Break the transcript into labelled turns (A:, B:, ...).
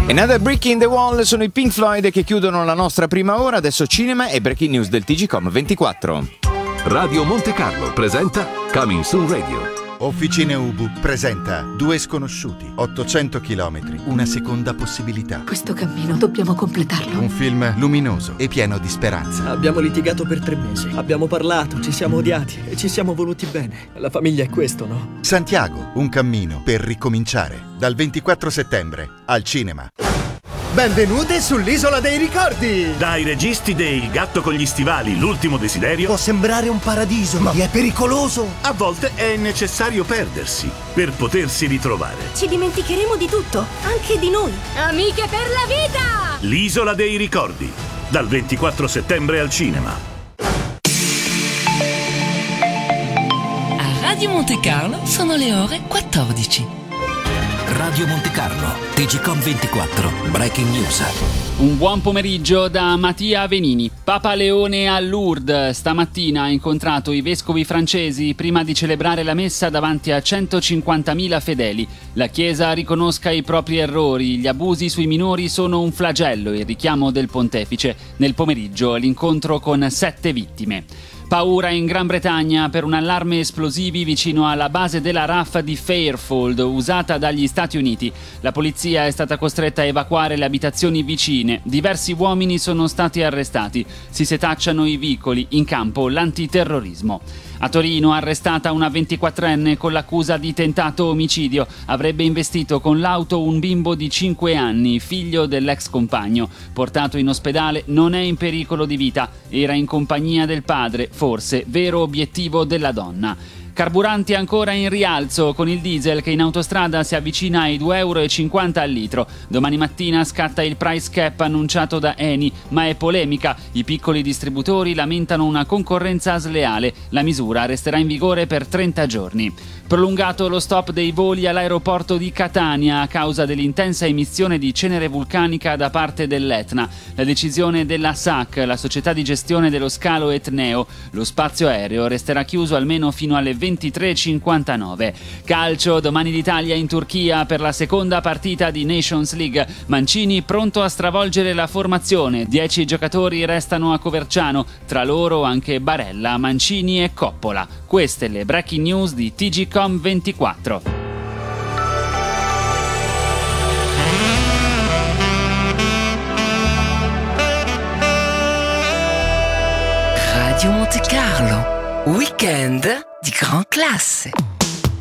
A: Another Brick in the Wall sono i Pink Floyd che chiudono la nostra prima ora. Adesso cinema e breaking news del TGcom 24.
B: Radio Monte Carlo presenta Coming Soon Radio.
C: Officine Ubu presenta Due sconosciuti, 800 chilometri, una seconda possibilità.
D: Questo cammino dobbiamo completarlo.
C: Un film luminoso e pieno di speranza.
E: Abbiamo litigato per 3 mesi, abbiamo parlato, ci siamo odiati e ci siamo voluti bene. La famiglia è questo, no?
C: Santiago, un cammino per ricominciare. Dal 24 settembre al cinema.
F: Benvenuti sull'Isola dei Ricordi!
G: Dai registi de Il gatto con gli stivali, l'ultimo desiderio.
F: Può sembrare un paradiso, ma è pericoloso!
G: A volte è necessario perdersi per potersi ritrovare.
H: Ci dimenticheremo di tutto, anche di noi. Amiche per la vita!
G: L'Isola dei Ricordi, dal 24 settembre al cinema.
I: A Radio Monte Carlo sono le ore 14.
J: Radio Monte Carlo, TGcom 24, Breaking News.
K: Un buon pomeriggio da Mattia Venini. Papa Leone a Lourdes stamattina ha incontrato i vescovi francesi prima di celebrare la messa davanti a 150.000 fedeli. La Chiesa riconosca i propri errori, gli abusi sui minori sono un flagello, il richiamo del pontefice. Nel pomeriggio l'incontro con 7 vittime. Paura in Gran Bretagna per un allarme esplosivi vicino alla base della RAF di Fairfield usata dagli Stati Uniti. La polizia è stata costretta a evacuare le abitazioni vicine. Diversi uomini sono stati arrestati. Si setacciano i vicoli, in campo l'antiterrorismo. A Torino arrestata una 24enne con l'accusa di tentato omicidio. Avrebbe investito con l'auto un bimbo di 5 anni, figlio dell'ex compagno. Portato in ospedale, non è in pericolo di vita. Era in compagnia del padre, forse vero obiettivo della donna. Carburanti ancora in rialzo con il diesel che in autostrada si avvicina ai 2,50 € al litro. Domani mattina scatta il price cap annunciato da Eni, ma è polemica. I piccoli distributori lamentano una concorrenza sleale. La misura resterà in vigore per 30 giorni. Prolungato lo stop dei voli all'aeroporto di Catania a causa dell'intensa emissione di cenere vulcanica da parte dell'Etna. La decisione della SAC, la società di gestione dello scalo Etneo. Lo spazio aereo resterà chiuso almeno fino alle 23:59. Calcio, domani l'Italia in Turchia per la seconda partita di Nations League. Mancini pronto a stravolgere la formazione. 10 giocatori restano a Coverciano, tra loro anche Barella, Mancini e Coppola. Queste le breaking news di TGcom 24.
I: Radio Monte Carlo, weekend di gran classe.